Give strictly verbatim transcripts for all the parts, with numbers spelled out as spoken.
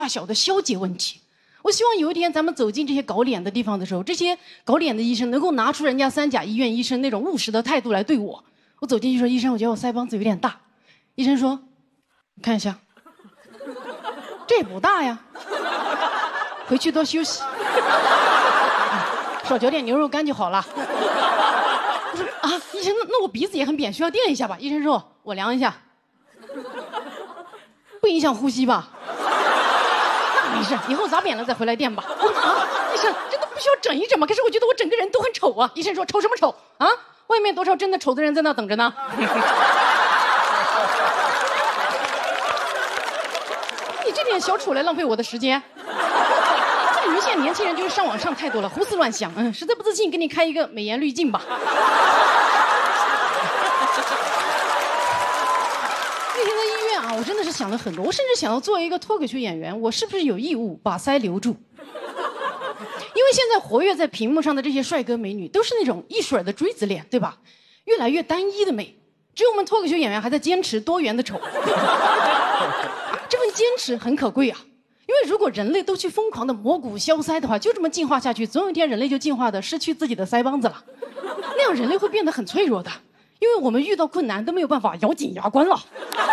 大小的消解问题。我希望有一天咱们走进这些搞脸的地方的时候，这些搞脸的医生能够拿出人家三甲医院医生那种务实的态度来对我。我走进去说：“医生，我觉得我腮帮子有点大。”医生说：“你看一下，这也不大呀，回去多休息，少嚼点牛肉干就好了。”我说：“啊，医生，那我鼻子也很扁，需要垫一下吧？”医生说：“我量一下，不影响呼吸吧？那没事，以后砸扁了再回来垫吧。”啊，医生，真的不需要整一整吗？可是我觉得我整个人都很丑啊。医生说：“丑什么丑啊？外面多少真的丑的人在那等着呢。”你这点小丑来浪费我的时间。这你们现在年轻人就是上网上太多了，胡思乱想。嗯，实在不自信，给你开一个美颜滤镜吧。那天在医院啊，我真的是想了很多，我甚至想到作为一个脱口秀演员，我是不是有义务把腮留住？因为现在活跃在屏幕上的这些帅哥美女，都是那种一水的锥子脸，对吧？越来越单一的美，只有我们脱口秀演员还在坚持多元的丑。这份坚持很可贵啊，因为如果人类都去疯狂的磨骨削腮的话，就这么进化下去，总有一天人类就进化的失去自己的腮帮子了，那样人类会变得很脆弱的，因为我们遇到困难都没有办法咬紧牙关了。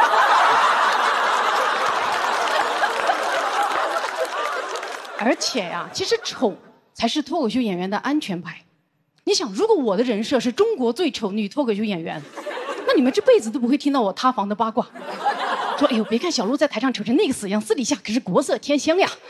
而且呀、啊，其实丑才是脱口秀演员的安全牌。你想，如果我的人设是中国最丑女脱口秀演员，那你们这辈子都不会听到我塌房的八卦。说，哎呦，别看小鹿在台上丑成那个死样，私底下可是国色天香呀。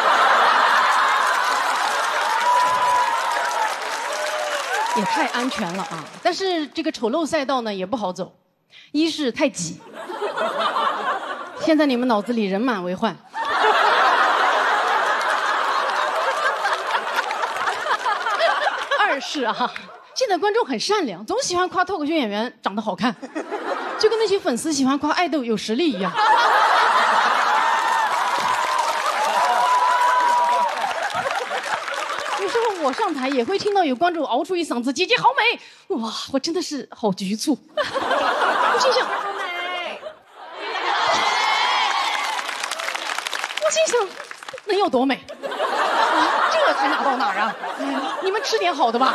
也太安全了啊！但是这个丑陋赛道呢也不好走，一是太挤，现在你们脑子里人满为患。二是啊，现在观众很善良，总喜欢夸脱口秀演员长得好看，就跟那些粉丝喜欢夸爱豆有实力一样。有时候我上台也会听到有观众熬出一嗓子“姐姐好美”，哇，我真的是好局促。我心想，我心想，能有多美？啊，这才哪到哪儿啊？你们吃点好的吧。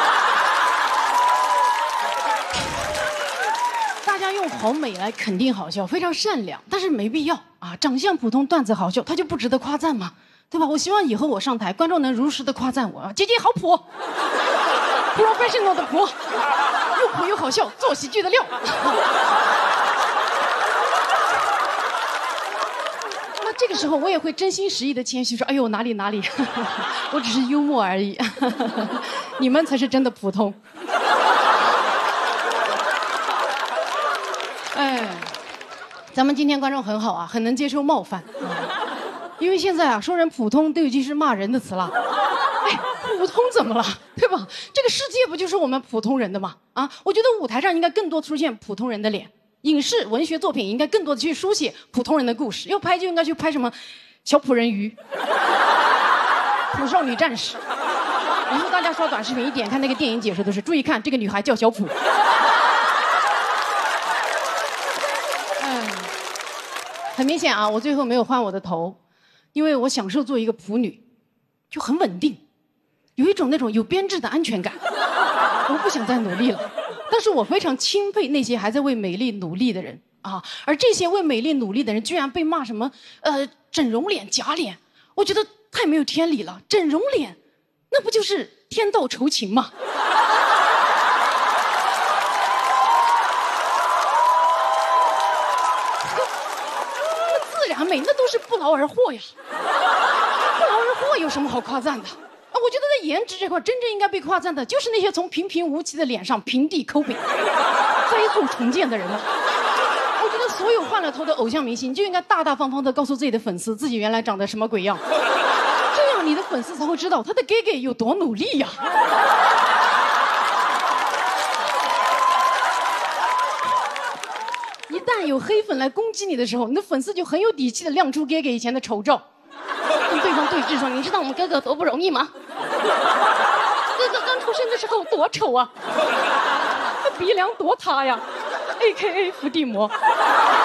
大家用好美来肯定好笑，非常善良，但是没必要啊！长相普通，段子好笑，他就不值得夸赞吗？对吧？我希望以后我上台，观众能如实的夸赞我，姐姐好普 ，professional 的普，又普又好笑，做喜剧的料。那这个时候我也会真心实意的谦虚说：“哎呦，哪里哪里，我只是幽默而已，你们才是真的普通。”哎，咱们今天观众很好啊，很能接受冒犯。因为现在啊，说人普通都已经是骂人的词了。哎，普通怎么了？对吧？这个世界不就是我们普通人的吗？啊，我觉得舞台上应该更多出现普通人的脸，影视文学作品应该更多的去书写普通人的故事。要拍就应该去拍什么小美人鱼、普少女战士。以后大家刷短视频一点看那个电影解说都是注意看，这个女孩叫小普。哎，很明显啊，我最后没有换我的头。因为我享受做一个普女，就很稳定，有一种那种有编制的安全感。我不想再努力了，但是我非常钦佩那些还在为美丽努力的人啊！而这些为美丽努力的人，居然被骂什么呃整容脸、假脸，我觉得太没有天理了。整容脸，那不就是天道酬勤吗？美那都是不劳而获呀，不劳而获有什么好夸赞的啊？我觉得在颜值这块，真正应该被夸赞的就是那些从平平无奇的脸上平地抠饼、灾后重建的人了。我觉得所有换了头的偶像明星就应该大大方方的告诉自己的粉丝，自己原来长得什么鬼样，这样你的粉丝才会知道他的 gay gay 有多努力呀。一旦有黑粉来攻击你的时候，你的粉丝就很有底气的亮出哥哥以前的丑照，跟对方对峙说：“你知道我们哥哥多不容易吗？哥哥刚出生的时候多丑啊，那鼻梁多塌呀 ，A K A 伏地魔。”